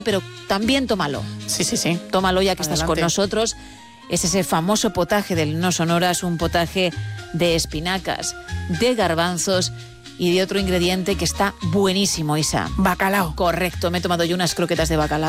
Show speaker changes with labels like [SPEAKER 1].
[SPEAKER 1] pero también tómalo.
[SPEAKER 2] Sí.
[SPEAKER 1] Tómalo ya que
[SPEAKER 2] Adelante.
[SPEAKER 1] estás con nosotros. Es ese famoso potaje del No Sonoras, un potaje de espinacas, de garbanzos y de otro ingrediente que está buenísimo, Isa.
[SPEAKER 2] Bacalao.
[SPEAKER 1] Correcto, me he tomado yo unas croquetas de bacalao.